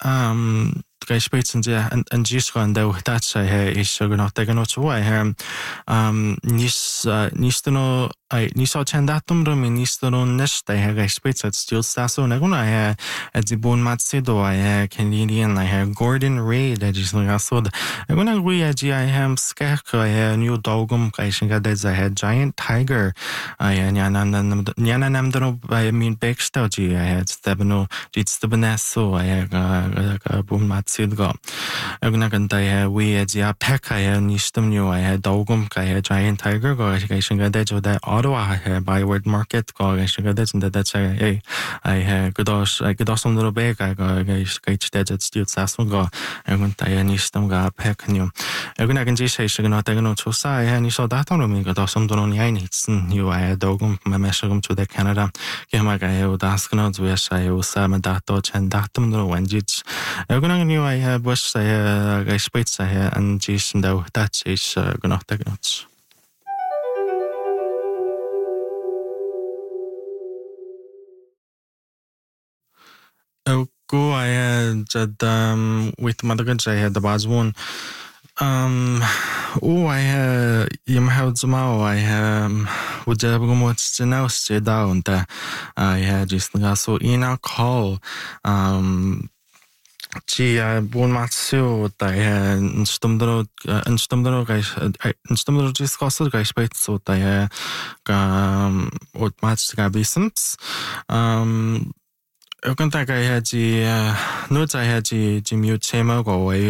Gai spritsen je en gisran da uhtatsa he is gno tegano tua he nistono ai niso chandatum rumi nistono nesta he gai spritsa still staso naguna he at bon matsido he Canadian he Gordon Reid gisno gasod naguna gui agi I am skek he new dogum gai shinga de he giant tiger nyana namdano I mean backstage he stabno jitstabaneso he bon matsidgo agna ganta he we agi a peka he nistamnyo he dogum he giant tiger go gai shinga de jo Ottawa he Byward Market go gai shinga de that's hey I godos on the bag I go gai de still sasun go agna he nistam ga peknyo agna ganji she shigno tegno chusa he niso datam mi godos on the ni nitsen you I dogum mameshagum to the Canada gema ga he daskno zwe sha usa ma dato chen datam no wanjich agna ni I have was gai spritsa he an jisen da that is gno tegno go I had with Madagascar I had the baz one. I had yim held zmao I would have go much to now stay down that I had just so in a call Gee, buon mazzo dai in stumdro discussed guys bit so dai what match ga bisums eu canta ga haji no I haji mute tema go way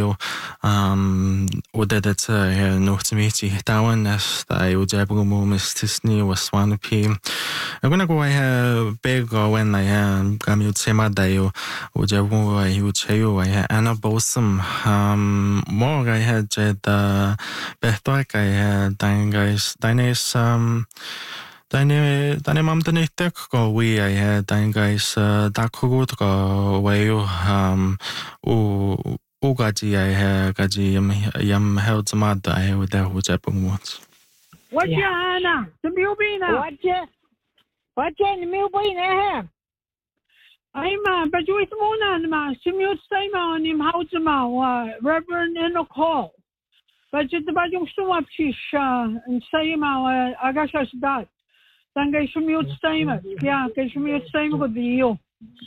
o that no to meet down as I would have go Tisney was one p I'm gonna go I big when I am mute tema dayo would have go I would say you I Anna Bosom more I had the better I had dying guys Dines Dane mam dane tek go we I had dying guys da kogo go way o gaji I had gaji yam held some mad I would have what's happening once. What ya Anna? The Milbina. What ya the Milbina? I'm but you mona ma simut same on him how Reverend in a call. But the bajung so up and say ma agasha that. Then get simut same. Yeah, get simut same with you.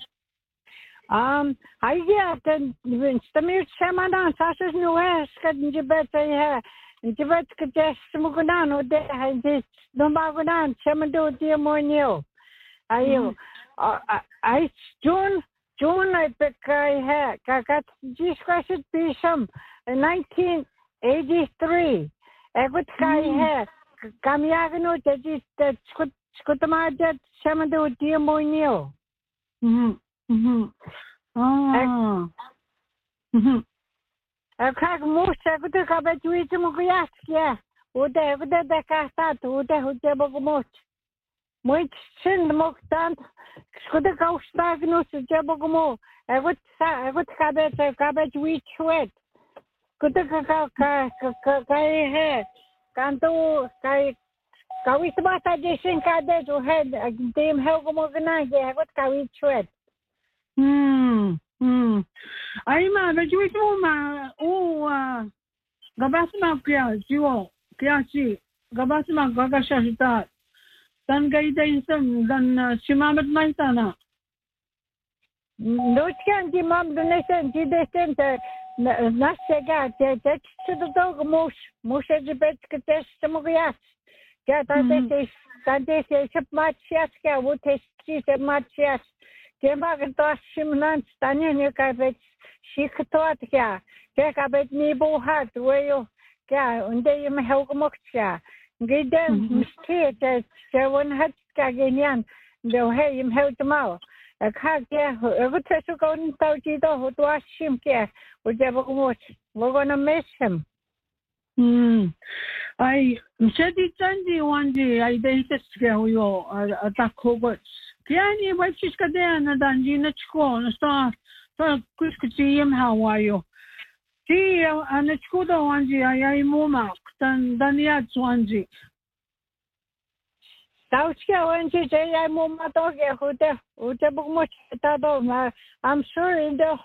I get the simut same on Sasha's new ass getting the better here. And the vet could just smoke on there and this no magonan, Semado dear Monio. I June I pick I got discussed be some in 1983. I got hair Kamiagano that Scotama that Semado dear Monio. I can't move second about you to Mugias, yeah. Would they ever the cast would they who never much? Which send the mocktant, could the cow stagnus to Jabogomo? I would cabbage which wet. Could the Kai head? Can't do Kawismata Jason Cadet who had a dame Helgomogana, I would carry wet. I'm but you know Gabasma Piachi, Gabasma Gagashita, then Gaidation, then Shimamat Maitana. No can't demand the nation, did they send Nasega, that's to the dog most of the bed test some of the Get that they say, much yes, would taste much yes. Gemag das Simlan Stanian you cabet she thought ya. Gekabet nibo hat where you ga and they am helgomokcha. Get them mistake that one had Kaginian, though hey him held them out. A cat yeah, a good test to go and tell you who to ask him care, whichever watch. We're gonna miss him. I said it Sunday one day I dated scale you attack Hogwarts. Kiani, what she's got there and then you not school and start quick to see him. How are you? See, and it's good one day. I am more marked than the ads one day. South Carolina, I'm more my dog, who much. I'm sure in the